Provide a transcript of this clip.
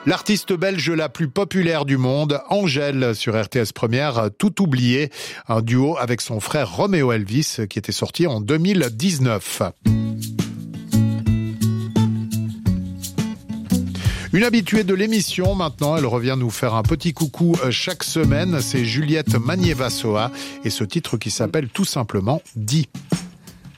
L'artiste belge la plus populaire du monde, Angèle, sur RTS Première, Tout oublié, un duo avec son frère Roméo Elvis qui était sorti en 2019. Une habituée de l'émission maintenant, elle revient nous faire un petit coucou chaque semaine, c'est Juliette Magnier-Vassoa et ce titre qui s'appelle tout simplement « Dis ».